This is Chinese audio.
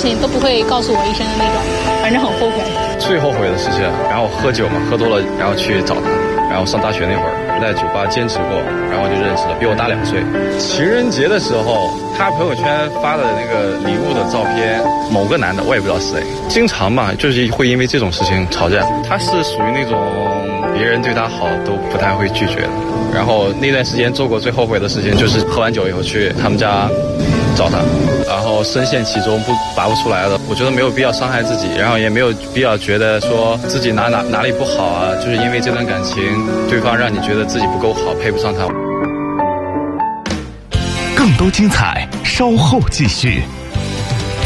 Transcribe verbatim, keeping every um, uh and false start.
情都不会告诉我一声的那种，反正很后悔。 最后悔的事情，然后喝酒嘛，喝多了，然后去找他，然后上大学那会儿在酒吧兼职过，然后就认识了，比我大两岁。情人节的时候，他朋友圈发的那个礼物的照片，某个男的我也不知道是谁，经常嘛就是会因为这种事情吵架。他是属于那种别人对他好都不太会拒绝的。然后那段时间做过最后悔的事情，就是喝完酒以后去他们家找他，然后深陷其中不拔不出来了。我觉得没有必要伤害自己，然后也没有必要觉得说自己哪哪哪里不好啊，就是因为这段感情对方让你觉得自己不够好，配不上他。 更多精彩稍后继续。